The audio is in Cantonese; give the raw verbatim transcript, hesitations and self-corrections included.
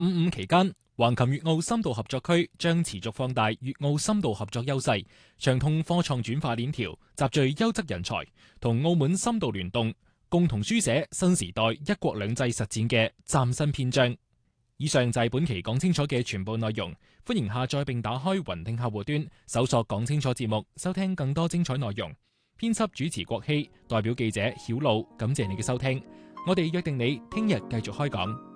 五五期間，橫琴粵澳深度合作區將持續放大粵澳深度合作優勢，暢通科創轉化鏈條，集聚優質人才，同澳門深度聯動，共同書寫新時代一國兩制實踐嘅嶄新篇章。以上就係本期講清楚嘅全部內容，歡迎下載並打開雲聽客戶端，搜索講清楚節目，收聽更多精彩內容。編輯主持郭希，代表記者曉露，感謝你嘅收聽。我哋約定你聽日繼續開講。